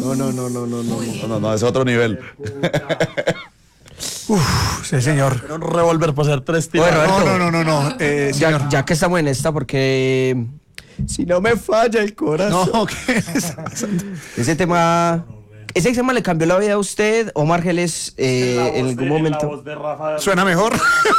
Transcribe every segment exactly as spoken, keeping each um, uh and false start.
No, no, no, no, no, no. No, no, no, es otro nivel. Uf, sí, señor. Pero un revólver para hacer tres tiros. Bueno, No, Roberto, no, no, no, no. Eh, ya, señor. ya que estamos en esta, porque si no me falla el corazón. No, ¿qué es? Ese tema, ese tema le cambió la vida a usted, Omar Geles, eh, en algún momento. Suena mejor.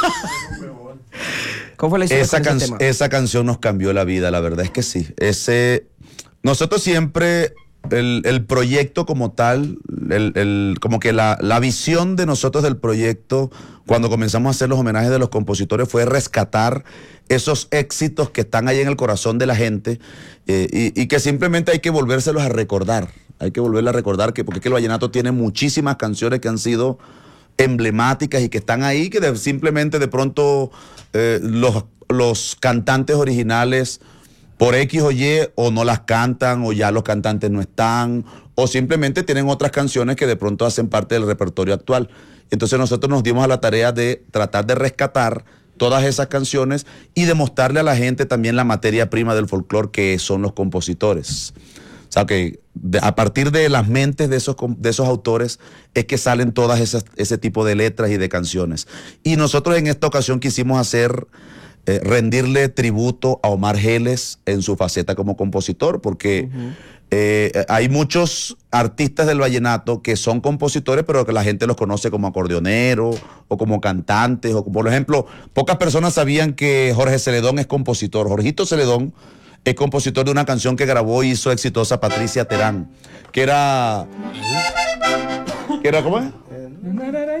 ¿Cómo fue la historia Esa, con can ese tema? esa canción nos cambió la vida, la verdad es que sí. Ese, nosotros siempre, el, el proyecto como tal, el, el, como que la, la visión de nosotros del proyecto, cuando comenzamos a hacer los homenajes de los compositores, fue rescatar esos éxitos que están ahí en el corazón de la gente eh, y, y que simplemente hay que volvérselos a recordar. Hay que volverlos a recordar, que, porque es que el vallenato tiene muchísimas canciones que han sido emblemáticas y que están ahí, que de, simplemente de pronto eh, los, los cantantes originales por X o Y o no las cantan o ya los cantantes no están o simplemente tienen otras canciones que de pronto hacen parte del repertorio actual. Entonces nosotros nos dimos a la tarea de tratar de rescatar todas esas canciones y demostrarle a la gente también la materia prima del folclore que son los compositores. O sea, que de, a partir de las mentes de esos, de esos autores es que salen todas esas, ese tipo de letras y de canciones. Y nosotros en esta ocasión quisimos hacer, eh, rendirle tributo a Omar Geles en su faceta como compositor, porque uh-huh. eh, hay muchos artistas del vallenato que son compositores, pero que la gente los conoce como acordeoneros o como cantantes, o como, por ejemplo, pocas personas sabían que Jorge Celedón es compositor. Jorgito Celedón es compositor de una canción que grabó y hizo exitosa Patricia Terán, que era... ¿Que era cómo es?